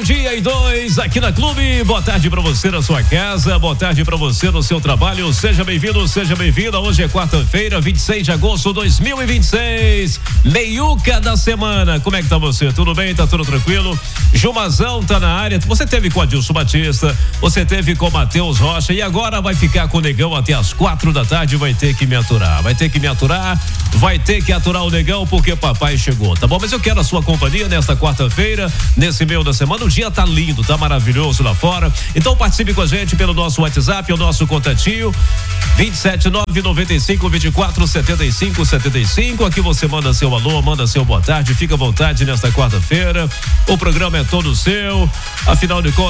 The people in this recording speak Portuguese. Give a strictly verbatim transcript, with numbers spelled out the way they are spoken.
dia e dois aqui na Clube. Boa tarde pra você na sua casa, boa tarde pra você no seu trabalho. Seja bem-vindo, seja bem-vinda. Hoje é quarta-feira, vinte e seis de agosto de dois mil e vinte e seis. Meiuca da semana. Como é que tá você? Tudo bem? Tá tudo tranquilo? Jumazão tá na área. Você teve com Adilson Batista, você teve com Matheus Rocha e agora vai ficar com o Negão até as quatro da tarde. Vai ter que me aturar, vai ter que me aturar, vai ter que aturar o Negão porque papai chegou, tá bom? Mas eu quero a sua companhia nesta quarta-feira, nesse meio da semana. O dia tá lindo, tá maravilhoso lá fora. Então participe com a gente pelo nosso WhatsApp, o nosso contatinho vinte e sete nove noventa e cinco vinte e quatro setenta e cinco setenta e cinco. Aqui você manda seu alô, manda seu boa tarde, fica à vontade nesta quarta-feira. O programa é todo seu, afinal de contas